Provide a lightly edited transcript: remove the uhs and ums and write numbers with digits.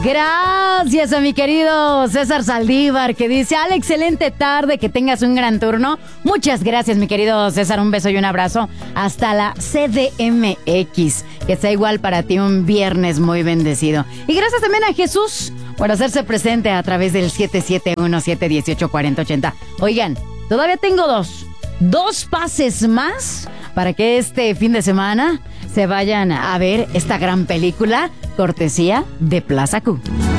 Gracias a mi querido César Saldívar, que dice: Al, excelente tarde, que tengas un gran turno. Muchas gracias, mi querido César, un beso y un abrazo hasta la CDMX, que sea igual para ti un viernes muy bendecido. Y gracias también a Jesús por hacerse presente a través del 771-718-4080. Oigan, todavía tengo dos pases más para que este fin de semana se vayan a ver esta gran película, cortesía de Plaza Q.